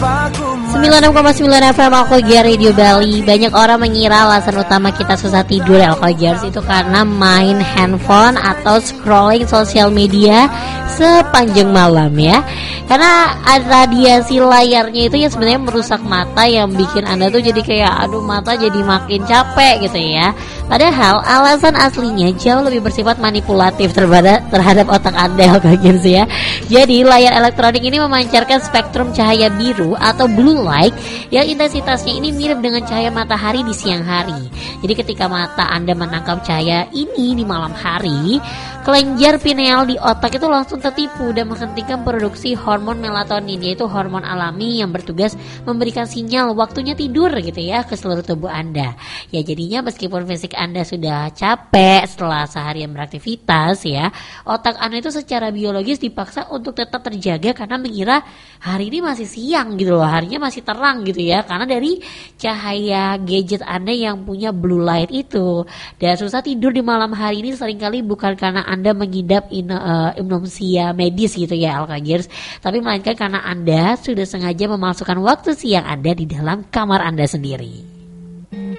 96,9 FM Alkogiar Radio Bali. Banyak orang mengira alasan utama kita susah tidur Alkogiars itu karena main handphone atau scrolling sosial media sepanjang malam ya. Karena radiasi layarnya itu ya sebenarnya merusak mata yang bikin Anda tuh jadi kayak aduh mata jadi makin capek gitu ya. Padahal alasan aslinya jauh lebih bersifat manipulatif terhadap otak Anda Alkogiars ya. Jadi layar elektronik ini memancarkan spektrum cahaya biru atau blue light yang intensitasnya ini mirip dengan cahaya matahari di siang hari. Jadi ketika mata Anda menangkap cahaya ini di malam hari, kelenjar pineal di otak itu langsung tertipu dan menghentikan produksi hormon melatonin, yaitu hormon alami yang bertugas memberikan sinyal waktunya tidur gitu ya ke seluruh tubuh Anda. Ya jadinya meskipun fisik Anda sudah capek setelah seharian beraktivitas ya, otak Anda itu secara biologis dipaksa untuk tetap terjaga karena mengira hari ini masih siang gitu loh, harinya masih terang gitu ya, karena dari cahaya gadget Anda yang punya blue light itu. Dan susah tidur di malam hari ini seringkali bukan karena Anda mengidap insomnia medis gitu ya Alkogiars, tapi melainkan karena Anda sudah sengaja memasukkan waktu siang Anda di dalam kamar Anda sendiri.